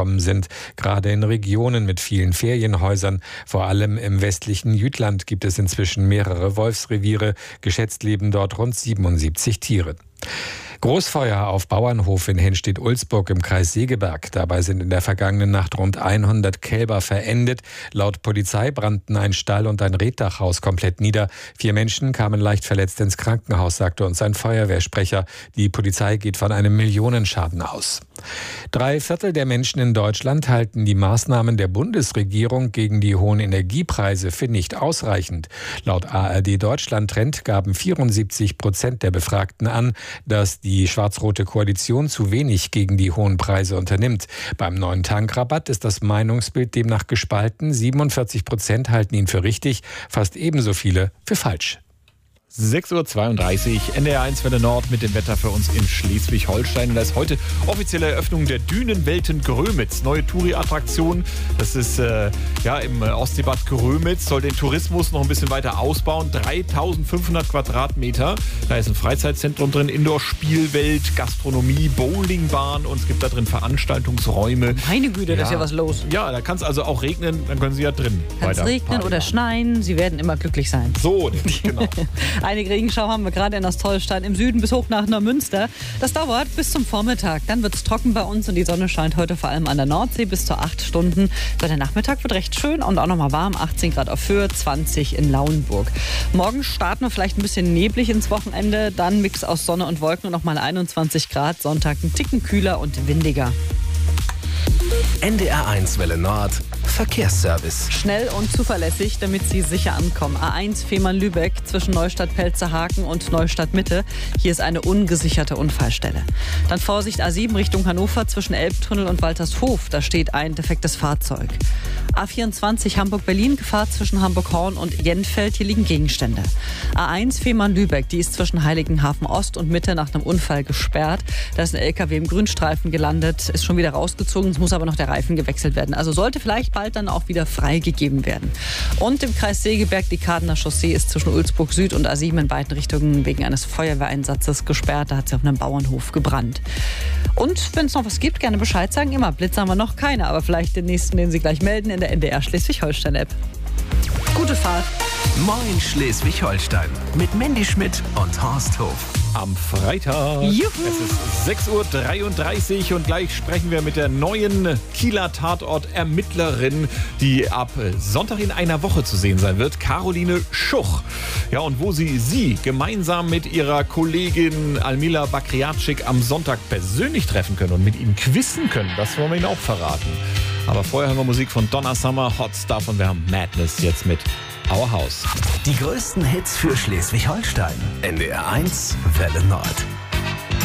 gekommen sind. Gerade in Regionen mit vielen Ferienhäusern, vor allem im westlichen Jütland, gibt es inzwischen mehrere Wolfsreviere. Geschätzt leben dort rund 77 Tiere. Großfeuer auf Bauernhof in Henstedt-Ulzburg im Kreis Segeberg. Dabei sind in der vergangenen Nacht rund 100 Kälber verendet. Laut Polizei brannten ein Stall und ein Reetdachhaus komplett nieder. 4 Menschen kamen leicht verletzt ins Krankenhaus, sagte uns ein Feuerwehrsprecher. Die Polizei geht von einem Millionenschaden aus. 3/4 der Menschen in Deutschland halten die Maßnahmen der Bundesregierung gegen die hohen Energiepreise für nicht ausreichend. Laut ARD Deutschland Trend gaben 74% der Befragten an, dass die schwarz-rote Koalition zu wenig gegen die hohen Preise unternimmt. Beim neuen Tankrabatt ist das Meinungsbild demnach gespalten. 47% halten ihn für richtig, fast ebenso viele für falsch. 6.32 Uhr, NDR1 Welle Nord mit dem Wetter für uns in Schleswig-Holstein. Und da ist heute offizielle Eröffnung der Dünenwelten Grömitz. Neue Touri-Attraktion. Das ist im Ostseebad Grömitz. Soll den Tourismus noch ein bisschen weiter ausbauen. 3.500 Quadratmeter. Da ist ein Freizeitzentrum drin, Indoor-Spielwelt, Gastronomie, Bowlingbahn und es gibt da drin Veranstaltungsräume. Meine Güte, da ist ja was los. Ja, da kann es also auch regnen. Dann können Sie ja drin weiter. Kann es regnen oder schneien. Sie werden immer glücklich sein. So, genau. Einige Regenschauer haben wir gerade in Ostholstein im Süden bis hoch nach Neumünster. Das dauert bis zum Vormittag. Dann wird es trocken bei uns und die Sonne scheint heute vor allem an der Nordsee bis zu 8 Stunden. So, der Nachmittag wird recht schön und auch nochmal warm. 18 Grad auf Höhe, 20 in Lauenburg. Morgen starten wir vielleicht ein bisschen neblig ins Wochenende. Dann Mix aus Sonne und Wolken und nochmal 21 Grad. Sonntag ein Ticken kühler und windiger. NDR1 Welle Nord Verkehrsservice. Schnell und zuverlässig, damit Sie sicher ankommen. A1 Fehmarn-Lübeck zwischen Neustadt-Pelzerhaken und Neustadt-Mitte. Hier ist eine ungesicherte Unfallstelle. Dann Vorsicht A7 Richtung Hannover zwischen Elbtunnel und Waltershof. Da steht ein defektes Fahrzeug. A24 Hamburg-Berlin, Gefahr zwischen Hamburg-Horn und Jenfeld. Hier liegen Gegenstände. A1 Fehmarn-Lübeck, die ist zwischen Heiligenhafen Ost und Mitte nach einem Unfall gesperrt. Da ist ein LKW im Grünstreifen gelandet, ist schon wieder rausgezogen. Es muss aber noch der Reifen gewechselt werden. Also sollte vielleicht bald dann auch wieder freigegeben werden. Und im Kreis Segeberg, die Kadener Chaussee ist zwischen Ulzburg Süd und A7 in beiden Richtungen wegen eines Feuerwehreinsatzes gesperrt. Da hat sie auf einem Bauernhof gebrannt. Und wenn es noch was gibt, gerne Bescheid sagen. Immer, Blitz haben wir noch keine, aber vielleicht den nächsten, den Sie gleich melden in der NDR Schleswig-Holstein-App. Gute Fahrt. Moin Schleswig-Holstein mit Mandy Schmidt und Horst Hof. Am Freitag. Juhu. Es ist 6.33 Uhr und gleich sprechen wir mit der neuen Kieler Tatort-Ermittlerin, die ab Sonntag in einer Woche zu sehen sein wird, Caroline Schuch. Ja, und wo Sie gemeinsam mit ihrer Kollegin Almila Bakriatschik am Sonntag persönlich treffen können und mit ihnen quizzen können, das wollen wir Ihnen auch verraten. Aber vorher hören wir Musik von Donna Summer, Hot Stuff und wir haben Madness jetzt mit Our House. Die größten Hits für Schleswig-Holstein. NDR1 Welle Nord.